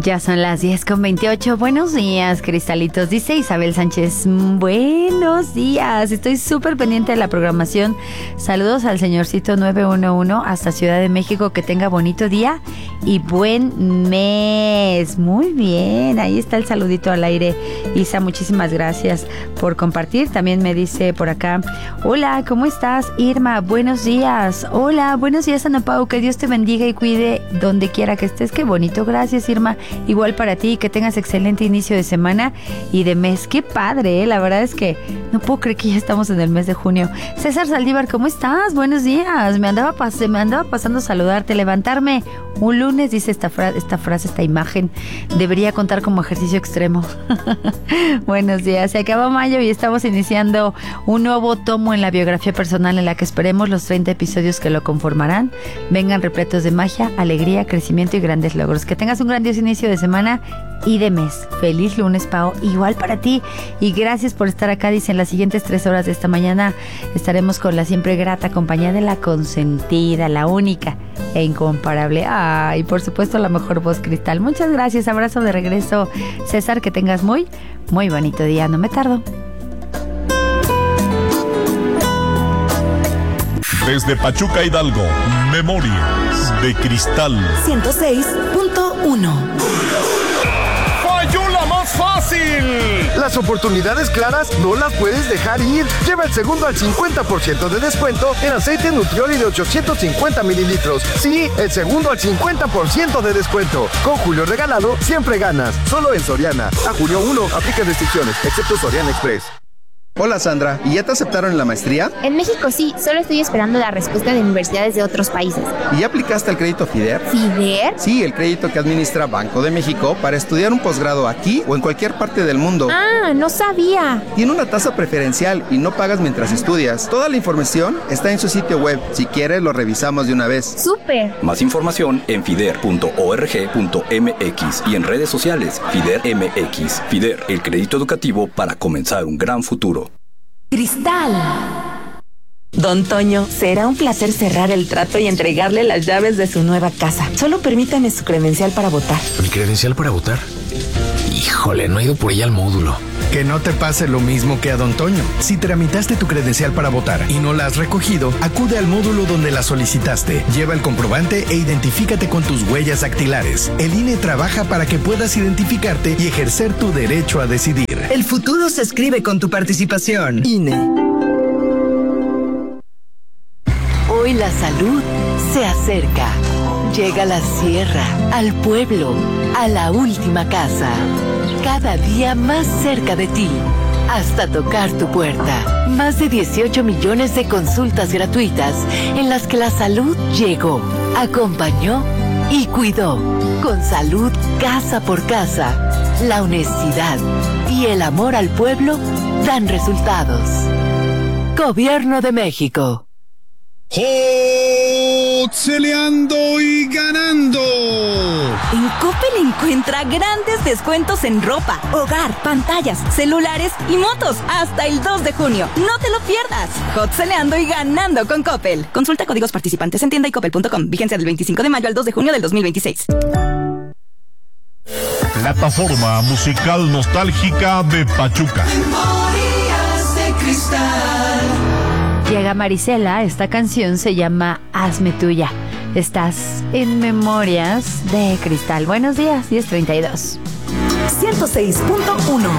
Ya son las 10:28. Buenos días, cristalitos. Dice Isabel Sánchez. Buenos días. Estoy súper pendiente de la programación. Saludos al señorcito 911 hasta Ciudad de México. Que tenga bonito día y buen mes. Muy bien. Ahí está el saludito al aire. Isa, muchísimas gracias por compartir. También me dice por acá. Hola, ¿cómo estás, Irma? Buenos días. Hola, buenos días, Ana Pau. Que Dios te bendiga y cuide donde quiera que estés. Qué bonito. Gracias, Irma. Igual para ti, que tengas excelente inicio de semana y de mes. Qué padre, ¿eh? La verdad es que no puedo creer que ya estamos en el mes de junio. César Saldívar, ¿cómo estás? Buenos días. Me andaba pasando a saludarte, levantarme un lunes, dice esta frase, esta imagen, debería contar como ejercicio extremo. Buenos días. Se acaba mayo y estamos iniciando un nuevo tomo en la biografía personal en la que esperemos los 30 episodios que lo conformarán vengan repletos de magia, alegría, crecimiento y grandes logros. Que tengas un grandioso inicio de semana y de mes. Feliz lunes, Pao. Igual para ti. Y gracias por estar acá. Dicen las siguientes 3 horas de esta mañana estaremos con la siempre grata compañía de la consentida, la única e incomparable. Y por supuesto la mejor voz cristal. Muchas gracias. Abrazo de regreso, César. Que tengas muy bonito día. No me tardo. Desde Pachuca, Hidalgo, Memorias de Cristal 106.1. ¡Falló la más fácil! Las oportunidades claras no las puedes dejar ir. Lleva el segundo al 50% de descuento en aceite Nutrioli de 850 mililitros. Sí, el segundo al 50% de descuento. Con Julio Regalado siempre ganas. Solo en Soriana. A junio 1, aplica restricciones, excepto Soriana Express. Hola Sandra, ¿y ya te aceptaron en la maestría? En México sí, solo estoy esperando la respuesta de universidades de otros países. ¿Y ya aplicaste el crédito FIDER? ¿FIDER? Sí, el crédito que administra Banco de México para estudiar un posgrado aquí o en cualquier parte del mundo. Ah, no sabía. Tiene una tasa preferencial y no pagas mientras estudias. Toda la información está en su sitio web. Si quieres, lo revisamos de una vez. ¡Súper! Más información en fider.org.mx y en redes sociales FIDER MX. FIDER, el crédito educativo para comenzar un gran futuro. Cristal. Don Toño, será un placer cerrar el trato y entregarle las llaves de su nueva casa. Solo permítame su credencial para votar. ¿Mi credencial para votar? Híjole, no he ido por ella al módulo. Que no te pase lo mismo que a Don Toño. Si tramitaste tu credencial para votar y no la has recogido, acude al módulo donde la solicitaste. Lleva el comprobante e identifícate con tus huellas dactilares. El INE trabaja para que puedas identificarte y ejercer tu derecho a decidir. El futuro se escribe con tu participación. INE. Hoy la salud se acerca. Llega a la sierra, al pueblo, a la última casa. Cada día más cerca de ti, hasta tocar tu puerta. Más de 18 millones de consultas gratuitas en las que la salud llegó, acompañó y cuidó. Con salud casa por casa, la honestidad y el amor al pueblo dan resultados. Gobierno de México. ¡Jotzeleando y ganando! En Coppel encuentra grandes descuentos en ropa, hogar, pantallas, celulares y motos hasta el 2 de junio. ¡No te lo pierdas! Jotzeleando y ganando con Coppel. Consulta códigos participantes en tienda y coppel.com. Vigencia del 25 de mayo al 2 de junio del 2026. Plataforma musical nostálgica de Pachuca. Memorias de Cristal. Llega Marisela, esta canción se llama Hazme Tuya. Estás en Memorias de Cristal. Buenos días, 10:32. 106.1.